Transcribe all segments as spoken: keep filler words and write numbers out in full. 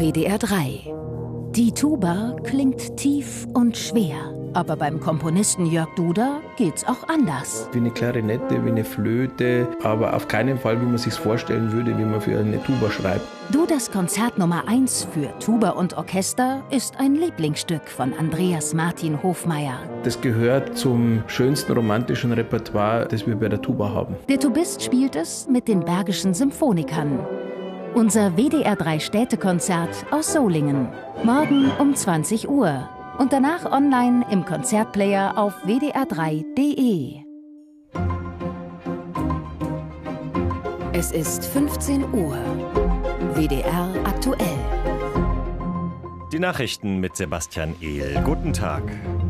W D R drei. Die Tuba klingt tief und schwer. Aber beim Komponisten Jörg Duda geht's auch anders. Wie eine Klarinette, wie eine Flöte, aber auf keinen Fall, wie man sich's vorstellen würde, wie man für eine Tuba schreibt. Dudas Konzert Nummer eins für Tuba und Orchester ist ein Lieblingsstück von Andreas Martin Hofmeier. Das gehört zum schönsten romantischen Repertoire, das wir bei der Tuba haben. Der Tubist spielt es mit den Bergischen Symphonikern. Unser W D R drei Städtekonzert aus Solingen. Morgen um zwanzig Uhr. Und danach online im Konzertplayer auf w d r drei punkt d e. Es ist fünfzehn Uhr. W D R aktuell. Die Nachrichten mit Sebastian Ehl. Guten Tag.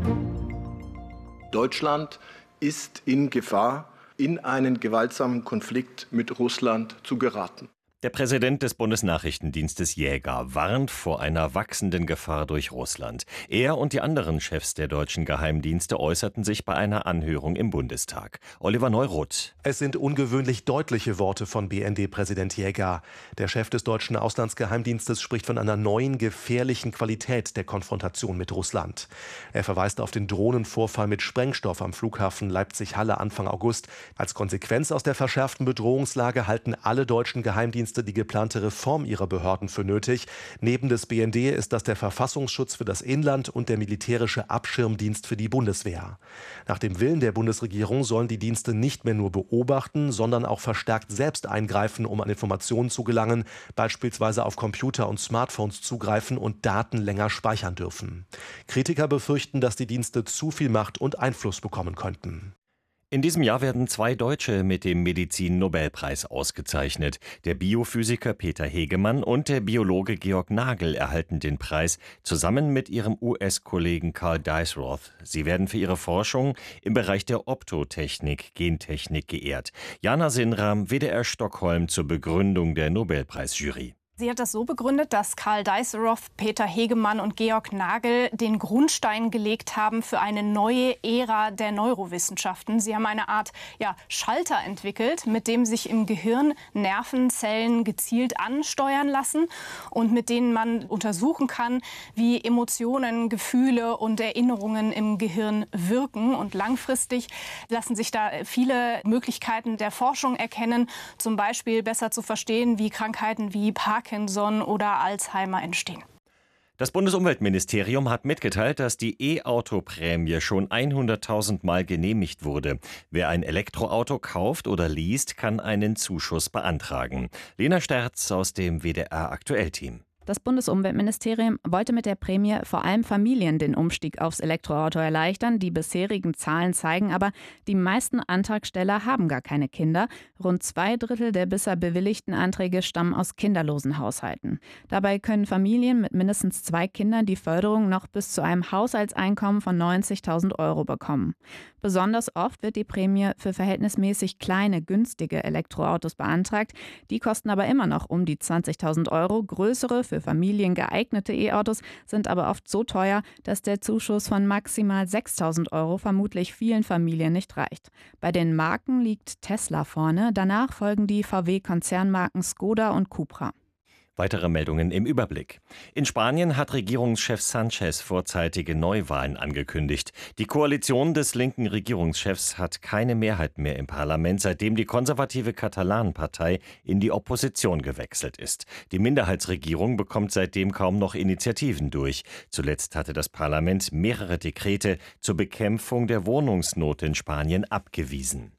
Deutschland ist in Gefahr, in einen gewaltsamen Konflikt mit Russland zu geraten. Der Präsident des Bundesnachrichtendienstes Jäger warnt vor einer wachsenden Gefahr durch Russland. Er und die anderen Chefs der deutschen Geheimdienste äußerten sich bei einer Anhörung im Bundestag. Oliver Neuroth. Es sind ungewöhnlich deutliche Worte von B N D-Präsident Jäger. Der Chef des deutschen Auslandsgeheimdienstes spricht von einer neuen, gefährlichen Qualität der Konfrontation mit Russland. Er verweist auf den Drohnenvorfall mit Sprengstoff am Flughafen Leipzig-Halle Anfang August. Als Konsequenz aus der verschärften Bedrohungslage halten alle deutschen Geheimdienste die geplante Reform ihrer Behörden für nötig. Neben des B N D ist das der Verfassungsschutz für das Inland und der militärische Abschirmdienst für die Bundeswehr. Nach dem Willen der Bundesregierung sollen die Dienste nicht mehr nur beobachten, sondern auch verstärkt selbst eingreifen, um an Informationen zu gelangen, beispielsweise auf Computer und Smartphones zugreifen und Daten länger speichern dürfen. Kritiker befürchten, dass die Dienste zu viel Macht und Einfluss bekommen könnten. In diesem Jahr werden zwei Deutsche mit dem Medizin-Nobelpreis ausgezeichnet. Der Biophysiker Peter Hegemann und der Biologe Georg Nagel erhalten den Preis zusammen mit ihrem U S-Kollegen Carl Deisroth. Sie werden für ihre Forschung im Bereich der Optotechnik, Gentechnik geehrt. Jana Sinram, W D R Stockholm, zur Begründung der Nobelpreisjury. Sie hat das so begründet, dass Carl Deisroth, Peter Hegemann und Georg Nagel den Grundstein gelegt haben für eine neue Ära der Neurowissenschaften. Sie haben eine Art ja, Schalter entwickelt, mit dem sich im Gehirn Nervenzellen gezielt ansteuern lassen und mit denen man untersuchen kann, wie Emotionen, Gefühle und Erinnerungen im Gehirn wirken. Und langfristig lassen sich da viele Möglichkeiten der Forschung erkennen, zum Beispiel besser zu verstehen, wie Krankheiten wie Parkinson oder Alzheimer entstehen. Das Bundesumweltministerium hat mitgeteilt, dass die E-Auto-Prämie schon hunderttausend Mal genehmigt wurde. Wer ein Elektroauto kauft oder least, kann einen Zuschuss beantragen. Lena Sterz aus dem W D R-Aktuell-Team. Das Bundesumweltministerium wollte mit der Prämie vor allem Familien den Umstieg aufs Elektroauto erleichtern. Die bisherigen Zahlen zeigen aber, die meisten Antragsteller haben gar keine Kinder. Rund zwei Drittel der bisher bewilligten Anträge stammen aus kinderlosen Haushalten. Dabei können Familien mit mindestens zwei Kindern die Förderung noch bis zu einem Haushaltseinkommen von neunzigtausend Euro bekommen. Besonders oft wird die Prämie für verhältnismäßig kleine, günstige Elektroautos beantragt. Die kosten aber immer noch um die zwanzigtausend Euro. Größere, für Familien geeignete E-Autos sind aber oft so teuer, dass der Zuschuss von maximal sechstausend Euro vermutlich vielen Familien nicht reicht. Bei den Marken liegt Tesla vorne, danach folgen die V W-Konzernmarken Skoda und Cupra. Weitere Meldungen im Überblick. In Spanien hat Regierungschef Sanchez vorzeitige Neuwahlen angekündigt. Die Koalition des linken Regierungschefs hat keine Mehrheit mehr im Parlament, seitdem die konservative Katalanenpartei in die Opposition gewechselt ist. Die Minderheitsregierung bekommt seitdem kaum noch Initiativen durch. Zuletzt hatte das Parlament mehrere Dekrete zur Bekämpfung der Wohnungsnot in Spanien abgewiesen.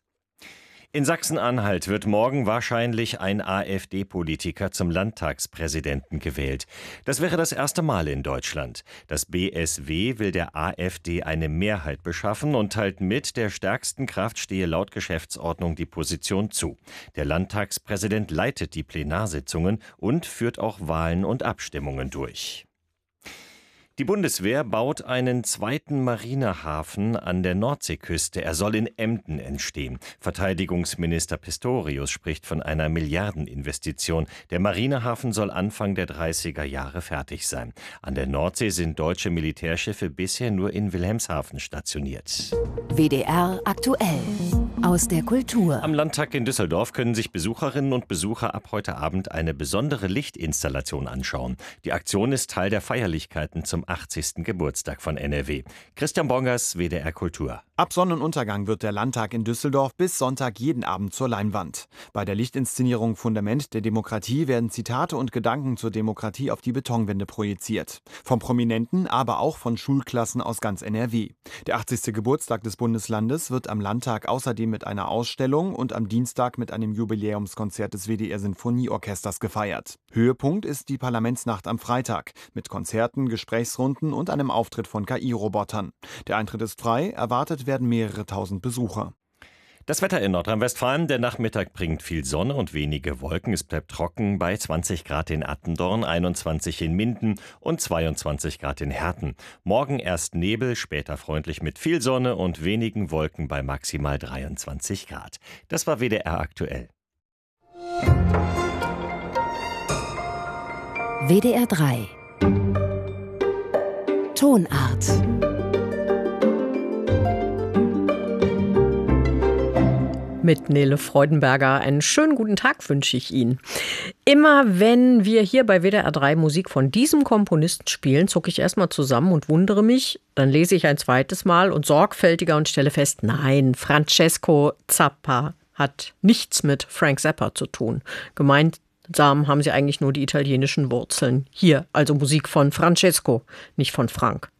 In Sachsen-Anhalt wird morgen wahrscheinlich ein AfD-Politiker zum Landtagspräsidenten gewählt. Das wäre das erste Mal in Deutschland. Das B S W will der AfD eine Mehrheit beschaffen und teilt mit, der stärksten Kraft stehe laut Geschäftsordnung die Position zu. Der Landtagspräsident leitet die Plenarsitzungen und führt auch Wahlen und Abstimmungen durch. Die Bundeswehr baut einen zweiten Marinehafen an der Nordseeküste. Er soll in Emden entstehen. Verteidigungsminister Pistorius spricht von einer Milliardeninvestition. Der Marinehafen soll Anfang der dreißiger Jahre fertig sein. An der Nordsee sind deutsche Militärschiffe bisher nur in Wilhelmshaven stationiert. W D R aktuell. Aus der Kultur. Am Landtag in Düsseldorf können sich Besucherinnen und Besucher ab heute Abend eine besondere Lichtinstallation anschauen. Die Aktion ist Teil der Feierlichkeiten zum achtzigsten Geburtstag von N R W. Christian Bongers, W D R Kultur. Ab Sonnenuntergang wird der Landtag in Düsseldorf bis Sonntag jeden Abend zur Leinwand. Bei der Lichtinszenierung Fundament der Demokratie werden Zitate und Gedanken zur Demokratie auf die Betonwände projiziert. Von Prominenten, aber auch von Schulklassen aus ganz N R W. Der achtzigste Geburtstag des Bundeslandes wird am Landtag außerdem mit einer Ausstellung und am Dienstag mit einem Jubiläumskonzert des W D R Sinfonieorchesters gefeiert. Höhepunkt ist die Parlamentsnacht am Freitag mit Konzerten, Gesprächsrunden und einem Auftritt von K I-Robotern. Der Eintritt ist frei, erwartet werden mehrere tausend Besucher. Das Wetter in Nordrhein-Westfalen. Der Nachmittag bringt viel Sonne und wenige Wolken. Es bleibt trocken bei zwanzig Grad in Attendorn, einundzwanzig in Minden und zweiundzwanzig Grad in Herten. Morgen erst Nebel, später freundlich mit viel Sonne und wenigen Wolken bei maximal dreiundzwanzig Grad. Das war W D R aktuell. W D R drei. Tonart. Mit Nele Freudenberger einen schönen guten Tag wünsche ich Ihnen. Immer wenn wir hier bei W D R drei Musik von diesem Komponisten spielen, zucke ich erstmal zusammen und wundere mich. Dann lese ich ein zweites Mal und sorgfältiger und stelle fest, nein, Francesco Zappa hat nichts mit Frank Zappa zu tun. Gemeinsam haben sie eigentlich nur die italienischen Wurzeln. Hier also Musik von Francesco, nicht von Frank.